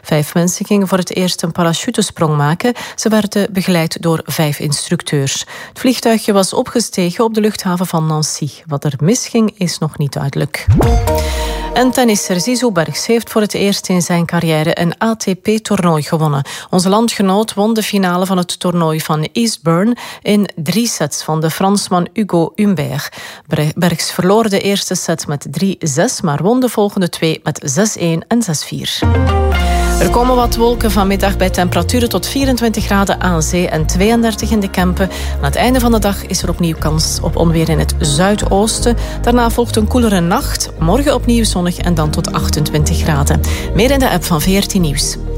5 mensen gingen voor het eerst een parachutesprong maken. Ze werden begeleid door 5 instructeurs. Het vliegtuigje was opgestegen op de luchthaven van Nancy. Wat er misging is nog niet duidelijk. En tennisser Zizou Bergs heeft voor het eerst in zijn carrière een ATP-toernooi gewonnen. Onze landgenoot won de finale van het toernooi van Eastbourne in 3 sets van de Fransman Hugo Humbert. Bergs verloor de eerste set met 3-6, maar won de volgende 2 met 6-1 en 6-4. Er komen wat wolken vanmiddag bij temperaturen tot 24 graden aan zee en 32 in de Kempen. Aan het einde van de dag is er opnieuw kans op onweer in het zuidoosten. Daarna volgt een koelere nacht. Morgen opnieuw zonnig en dan tot 28 graden. Meer in de app van VRT Nieuws.